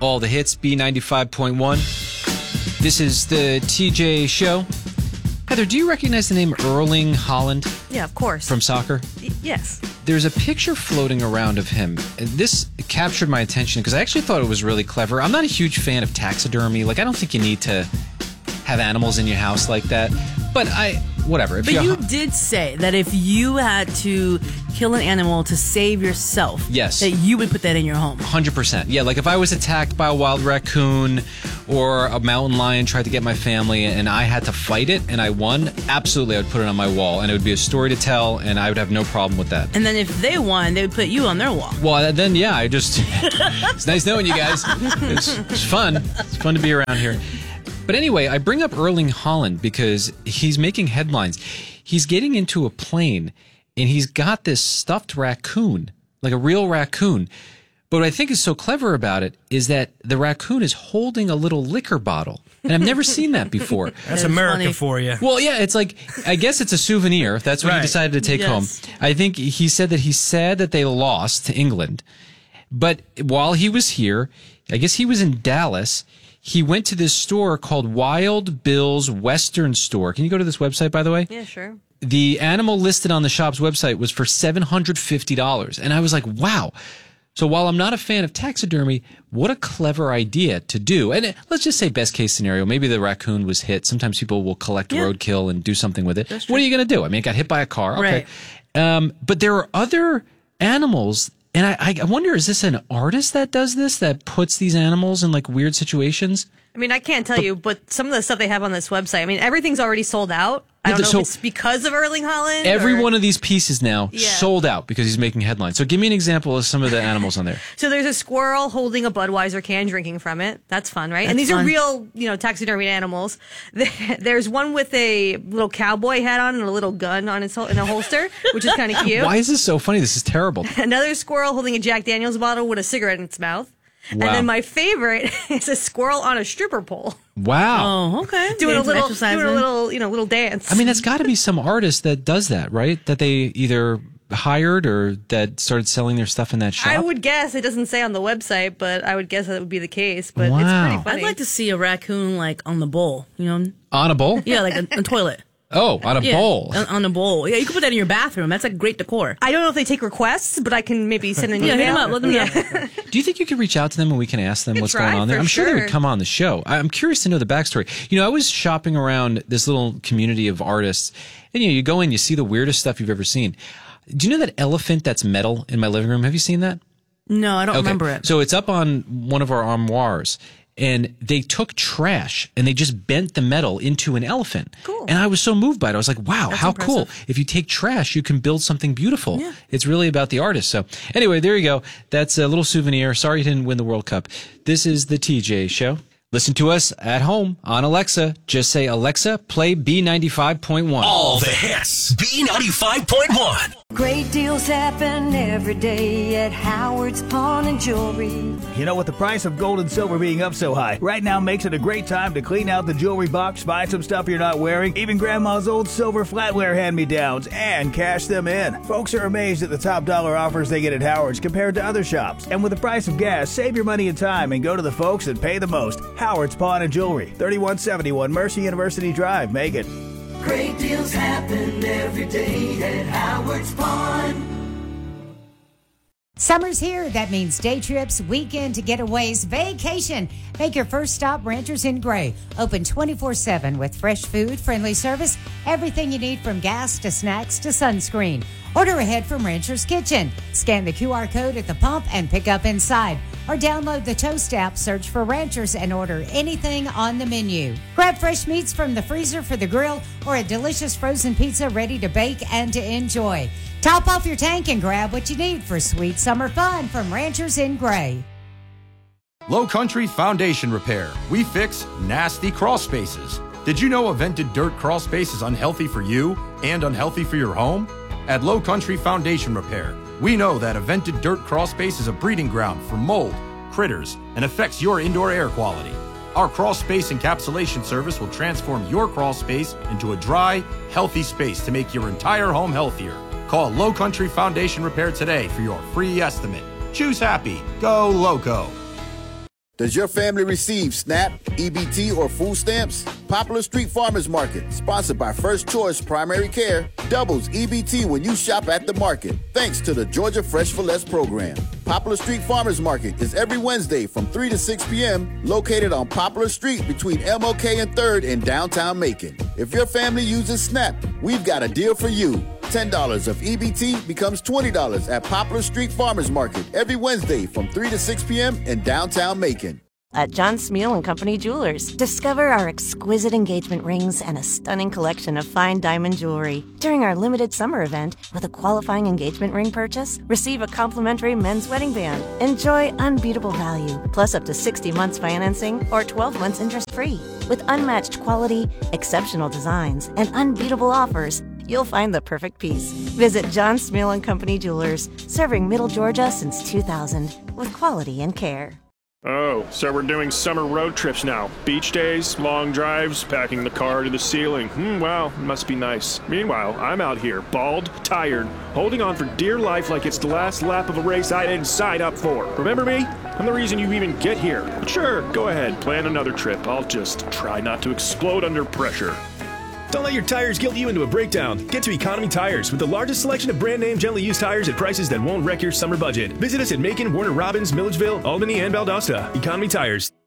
All the hits, B95.1. This is the TJ Show. Heather, do you recognize the name Erling Haaland? Yeah, of course. From soccer? Yes. There's a picture floating around of him. And this captured my attention because I actually thought it was really clever. I'm not a huge fan of taxidermy. Like, I don't think you need to have animals in your house like that. But whatever. But you did say that if you had to kill an animal to save yourself, yes, that you would put that in your home. 100%. Yeah, like if I was attacked by a wild raccoon or a mountain lion tried to get my family and I had to fight it and I won, absolutely I would put it on my wall and it would be a story to tell and I would have no problem with that. And then if they won, they would put you on their wall. Well, then, yeah, it's nice knowing you guys. It's fun. It's fun to be around here. But anyway, I bring up Erling Haaland because he's making headlines. He's getting into a plane, and he's got this stuffed raccoon, like a real raccoon. But what I think is so clever about it is that the raccoon is holding a little liquor bottle. And I've never seen that before. That's America funny. for you. Well, yeah, it's like, I guess it's a souvenir if that's what he decided to take home. I think he said that he's sad that they lost to England. But while he was here, I guess he was in Dallas, he went to this store called Wild Bill's Western Store. Can you go to this website, by the way? Yeah, sure. The animal listed on the shop's website was for $750. And I was like, wow. So while I'm not a fan of taxidermy, what a clever idea to do. And let's just say best case scenario, maybe the raccoon was hit. Sometimes people will collect roadkill and do something with it. What are you going to do? I mean, it got hit by a car. Okay. Right. But there are other animals. And I wonder, is this an artist that does this, that puts these animals in like weird situations? I mean, I can't tell you, but some of the stuff they have on this website, I mean, everything's already sold out. I don't know if it's because of Erling Haaland. Every one of these pieces now sold out because he's making headlines. So give me an example of some of the animals on there. So there's a squirrel holding a Budweiser can, drinking from it. That's fun, right? And these are real, taxidermy animals. There's one with a little cowboy hat on and a little gun on in a holster, which is kind of cute. Why is this so funny? This is terrible. Another squirrel holding a Jack Daniels bottle with a cigarette in its mouth. Wow. And then my favorite is a squirrel on a stripper pole. Wow. Oh, okay. Doing a little dance. I mean, that's got to be some artist that does that, right? That they either hired or that started selling their stuff in that shop? I would guess. It doesn't say on the website, but I would guess that would be the case. But wow. It's pretty funny. I'd like to see a raccoon like on the bowl, On a bowl? Yeah, like a toilet. Oh, on a bowl. On a bowl. Yeah, you can put that in your bathroom. That's like great decor. I don't know if they take requests, but I can maybe send an email. Hit them up. Let them know. Do you think you could reach out to them and we can ask them what's going on there? I'm sure they would come on the show. I'm curious to know the backstory. I was shopping around this little community of artists, and you go in, you see the weirdest stuff you've ever seen. Do you know that elephant that's metal in my living room? Have you seen that? No, I don't remember it. So it's up on one of our armoires. And they took trash and they just bent the metal into an elephant. Cool. And I was so moved by it. I was like, wow, how cool. If you take trash, you can build something beautiful. Yeah. It's really about the artist. So anyway, there you go. That's a little souvenir. Sorry you didn't win the World Cup. This is the TJ Show. Listen to us at home on Alexa. Just say, Alexa, play B95.1. All the hits. B95.1. Great deals happen every day at Howard's Pawn and Jewelry. With the price of gold and silver being up so high, right now makes it a great time to clean out the jewelry box, find some stuff you're not wearing, even Grandma's old silver flatware hand-me-downs, and cash them in. Folks are amazed at the top dollar offers they get at Howard's compared to other shops. And with the price of gas, save your money and time and go to the folks that pay the most. Howard's Pawn and Jewelry, 3171 Mercy University Drive, Macon. Great deals happen every day at Howard's Pawn. Summer's here. That means day trips, weekend getaways, vacation. Make your first stop Ranchers in Gray. Open 24/7 with fresh food, friendly service, everything you need from gas to snacks to sunscreen. Order ahead from Rancher's Kitchen. Scan the QR code at the pump and pick up inside. Or download the Toast app, search for Ranchers, and order anything on the menu. Grab fresh meats from the freezer for the grill or a delicious frozen pizza ready to bake and to enjoy. Top off your tank and grab what you need for sweet summer fun from Ranchers in Gray. Low Country Foundation Repair. We fix nasty crawl spaces. Did you know a vented dirt crawl space is unhealthy for you and unhealthy for your home? At Low Country Foundation Repair, we know that a vented dirt crawl space is a breeding ground for mold, critters, and affects your indoor air quality. Our crawl space encapsulation service will transform your crawl space into a dry, healthy space to make your entire home healthier. Call Low Country Foundation Repair today for your free estimate. Choose happy. Go Loco. Does your family receive SNAP, EBT, or food stamps? Poplar Street Farmers Market, sponsored by First Choice Primary Care, doubles EBT when you shop at the market, thanks to the Georgia Fresh for Less program. Poplar Street Farmers Market is every Wednesday from 3 to 6 p.m., located on Poplar Street between MLK and 3rd in downtown Macon. If your family uses SNAP, we've got a deal for you. $10 of EBT becomes $20 at Poplar Street Farmers Market every Wednesday from 3 to 6 p.m. in downtown Macon. At John Smeal & Company Jewelers, discover our exquisite engagement rings and a stunning collection of fine diamond jewelry. During our limited summer event, with a qualifying engagement ring purchase, receive a complimentary men's wedding band. Enjoy unbeatable value, plus up to 60 months financing or 12 months interest-free. With unmatched quality, exceptional designs, and unbeatable offers, you'll find the perfect piece. Visit John Smeal & Company Jewelers, serving Middle Georgia since 2000, with quality and care. Oh, so we're doing summer road trips now. Beach days, long drives, packing the car to the ceiling. Wow, must be nice. Meanwhile, I'm out here, bald, tired, holding on for dear life like it's the last lap of a race I didn't sign up for. Remember me? I'm the reason you even get here. But sure, go ahead, plan another trip. I'll just try not to explode under pressure. Don't let your tires guilt you into a breakdown. Get to Economy Tires with the largest selection of brand name gently used tires at prices that won't wreck your summer budget. Visit us at Macon, Warner Robins, Milledgeville, Albany, and Valdosta. Economy Tires.